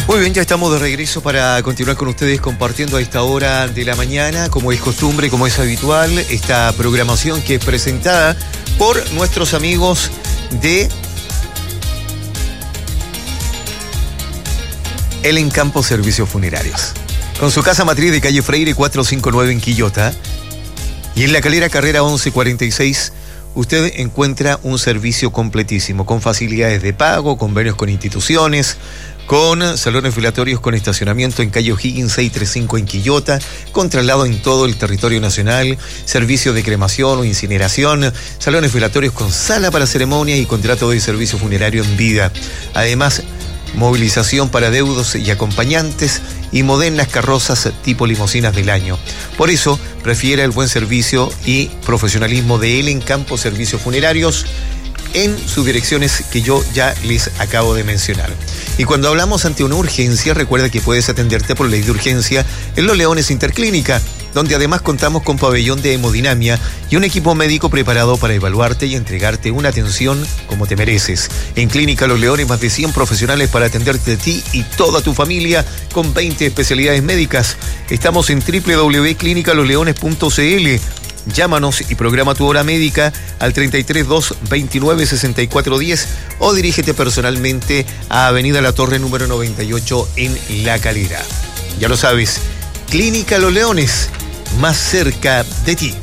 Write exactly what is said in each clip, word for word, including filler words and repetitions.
Muy bien, ya estamos de regreso para continuar con ustedes compartiendo a esta hora de la mañana, como es costumbre, como es habitual, esta programación que es presentada por nuestros amigos de El Encampo Servicios Funerarios. Con su casa matriz de calle Freire cuatrocientos cincuenta y nueve en Quillota y en La Calera Carrera once cuarenta y seis, usted encuentra un servicio completísimo, con facilidades de pago, convenios con instituciones, con salones velatorios con estacionamiento en calle O'Higgins seiscientos treinta y cinco en Quillota, con traslado en todo el territorio nacional, servicio de cremación o incineración, salones velatorios con sala para ceremonias y contrato de servicio funerario en vida. Además, movilización para deudos y acompañantes y modernas carrozas tipo limusinas del año. Por eso, prefiere el buen servicio y profesionalismo de El Encampo Servicios Funerarios en sus direcciones que yo ya les acabo de mencionar. Y cuando hablamos ante una urgencia, recuerda que puedes atenderte por ley de urgencia en Los Leones Interclínica, donde además contamos con pabellón de hemodinamia y un equipo médico preparado para evaluarte y entregarte una atención como te mereces. En Clínica Los Leones, más de cien profesionales para atenderte a ti y toda tu familia con veinte especialidades médicas. Estamos en doble u doble u doble u punto clínica los leones punto c l. Llámanos y programa tu hora médica al treinta y tres, dos, veintinueve, sesenta y cuatro, diez o dirígete personalmente a Avenida La Torre número noventa y ocho en La Calera. Ya lo sabes, Clínica Los Leones, más cerca de ti.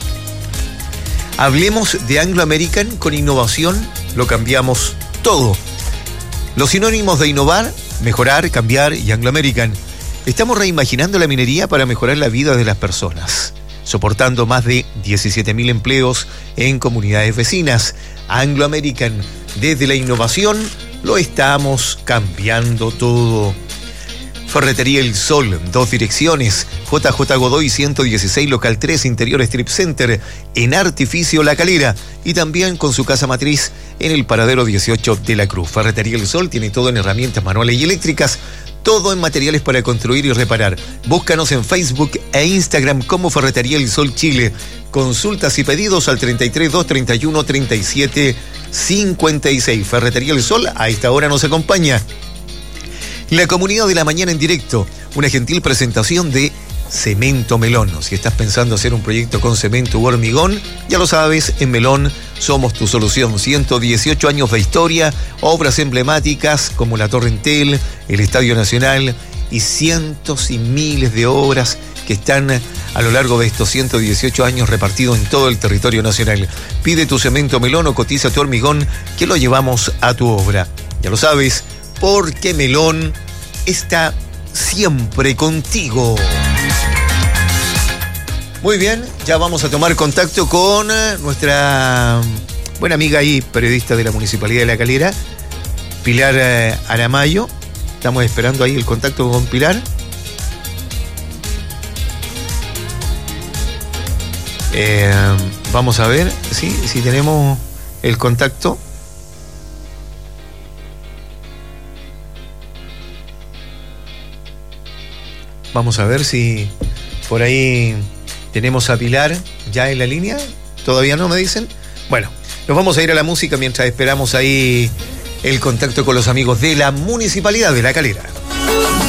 Hablemos de Anglo American. Con innovación lo cambiamos todo. Los sinónimos de innovar, mejorar, cambiar y Anglo American. Estamos reimaginando la minería para mejorar la vida de las personas, soportando más de diecisiete mil empleos en comunidades vecinas. Anglo American, desde la innovación, lo estamos cambiando todo. Ferretería El Sol, dos direcciones, J J Godoy ciento dieciséis, local tres, Interior Strip Center, en Artificio La Calera, y también con su casa matriz en el paradero dieciocho de la Cruz. Ferretería El Sol tiene todo en herramientas manuales y eléctricas, todo en materiales para construir y reparar. Búscanos en Facebook e Instagram como Ferretería El Sol Chile. Consultas y pedidos al treinta y tres, dos, treinta y uno, treinta y siete, cincuenta y seis. Ferretería El Sol a esta hora nos acompaña. La Comunidad de la Mañana en directo, una gentil presentación de Cemento Melón. Si estás pensando hacer un proyecto con cemento u hormigón, ya lo sabes, en Melón somos tu solución. ciento dieciocho años de historia, obras emblemáticas como la Torre Entel, el Estadio Nacional y cientos y miles de obras que están a lo largo de estos ciento dieciocho años repartidos en todo el territorio nacional. Pide tu Cemento Melón o cotiza tu hormigón que lo llevamos a tu obra. Ya lo sabes, porque Melón está siempre contigo. Muy bien, ya vamos a tomar contacto con nuestra buena amiga y periodista de la Municipalidad de La Calera, Pilar eh, Aramayo. Estamos esperando ahí el contacto con Pilar. Eh, vamos a ver ¿sí? si tenemos el contacto. Vamos a ver si por ahí tenemos a Pilar ya en la línea. ¿Todavía no me dicen? Bueno, nos vamos a ir a la música mientras esperamos ahí el contacto con los amigos de la Municipalidad de La Calera.